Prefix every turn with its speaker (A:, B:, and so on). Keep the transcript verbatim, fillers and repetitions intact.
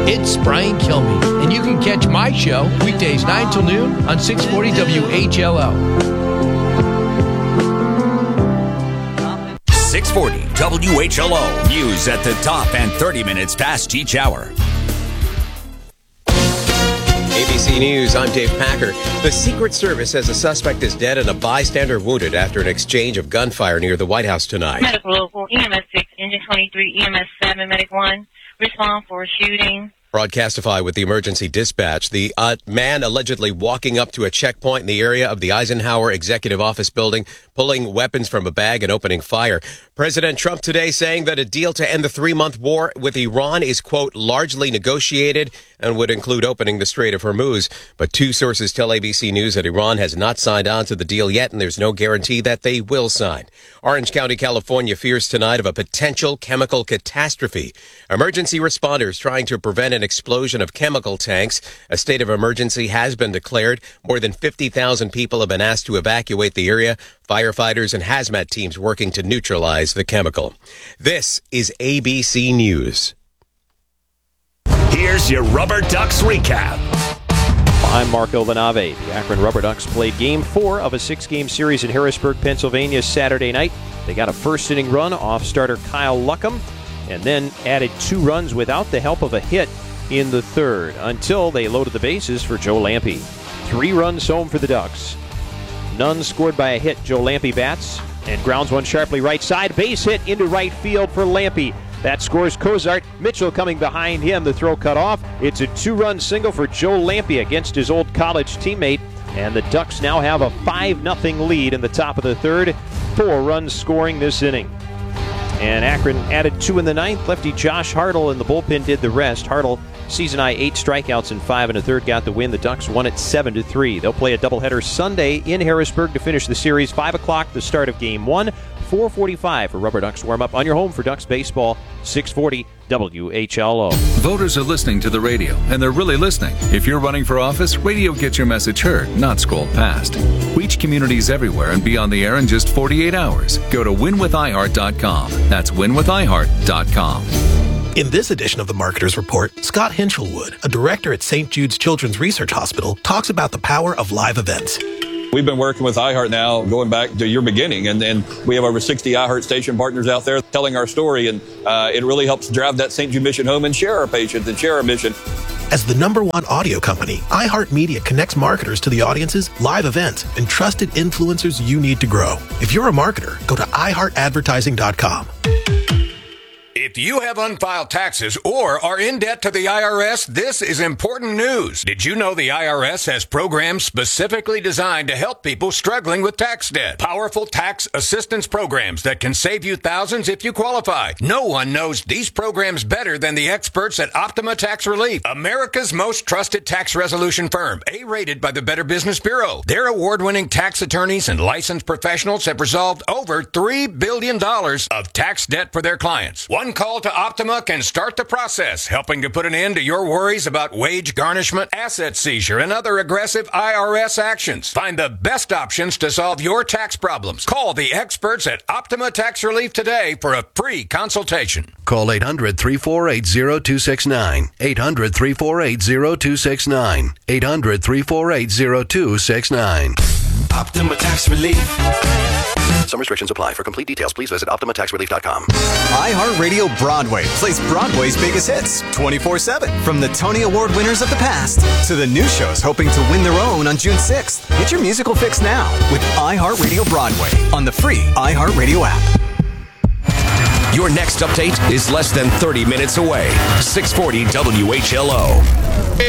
A: It's Brian Kilmeade, and you can catch my show weekdays nine till noon on six forty W H L O.
B: six forty W H L O. News at the top and thirty minutes past each hour.
C: A B C News, I'm Dave Packer. The Secret Service says a suspect is dead and a bystander wounded after an exchange of gunfire near the White House tonight.
D: Medical local, E M S six, Engine twenty-three, E M S seven, Medic one, respond for a shooting.
C: Broadcastify with the emergency dispatch. The uh, man allegedly walking up to a checkpoint in the area of the Eisenhower Executive Office building, pulling weapons from a bag and opening fire. President Trump today saying that a deal to end the three-month war with Iran is, quote, largely negotiated and would include opening the Strait of Hormuz. But two sources tell A B C News that Iran has not signed on to the deal yet, and there's no guarantee that they will sign. Orange County, California fears tonight of a potential chemical catastrophe. Emergency responders trying to prevent an explosion of chemical tanks. A state of emergency has been declared. More than fifty thousand people have been asked to evacuate the area. Firefighters and hazmat teams working to neutralize the chemical. This is A B C News.
B: Here's your Rubber Ducks recap.
E: I'm Marco Lanave. The Akron Rubber Ducks played game four of a six-game series in Harrisburg, Pennsylvania Saturday night. They got a first-inning run off starter Kyle Luckham and then added two runs without the help of a hit in the third until they loaded the bases for Joe Lampe. Three runs home for the Ducks. None scored by a hit. Joe Lampe bats and grounds one sharply right side. Base hit into right field for Lampe. That scores Cozart. Mitchell coming behind him. The throw cut off. It's a two-run single for Joe Lampe against his old college teammate. And the Ducks now have a five nothing lead in the top of the third. Four runs scoring this inning. And Akron added two in the ninth. Lefty Josh Hartle in the bullpen did the rest. Hartle, season high eight strikeouts in five and a third, got the win. The Ducks won it seven to three. They'll play a doubleheader Sunday in Harrisburg to finish the series. five o'clock, the start of game one. four forty-five for Rubber Ducks warm-up on your home for Ducks baseball, six forty W H L O.
F: Voters are listening to the radio, and they're really listening. If you're running for office, radio gets your message heard, not scrolled past. Reach communities everywhere and be on the air in just forty-eight hours. Go to win with i heart dot com. That's win with i heart dot com.
G: In this edition of the Marketer's Report, Scott Hinchelwood, a director at Saint Jude's Children's Research Hospital, talks about the power of live events.
H: We've been working with iHeart now going back to your beginning, and, and we have over sixty iHeart station partners out there telling our story, and uh, it really helps drive that Saint Jude mission home and share our patients and share our mission.
G: As the number one audio company, iHeartMedia connects marketers to the audiences, live events, and trusted influencers you need to grow. If you're a marketer, go to i heart advertising dot com.
I: If you have unfiled taxes or are in debt to the I R S, this is important news. Did you know the I R S has programs specifically designed to help people struggling with tax debt? Powerful tax assistance programs that can save you thousands if you qualify. No one knows these programs better than the experts at Optima Tax Relief, America's most trusted tax resolution firm, A-rated by the Better Business Bureau. Their award-winning tax attorneys and licensed professionals have resolved over three billion dollars of tax debt for their clients. One call to Optima can start the process, helping to put an end to your worries about wage garnishment, asset seizure, and other aggressive I R S actions. Find the best options to solve your tax problems. Call the experts at Optima Tax Relief today for a free consultation.
J: Call eight hundred, three four eight, zero two six nine. eight hundred, three four eight, zero two six nine. eight hundred, three four eight, zero two six nine.
K: Optima Tax Relief.
J: Some restrictions apply. For complete details, please visit optima tax relief dot com.
L: iHeartRadio Broadway plays Broadway's biggest hits twenty-four seven. From the Tony Award winners of the past to the new shows hoping to win their own on June sixth. Get your musical fix now with iHeartRadio Broadway on the free iHeartRadio app.
B: Your next update is less than thirty minutes away. six forty W H L O.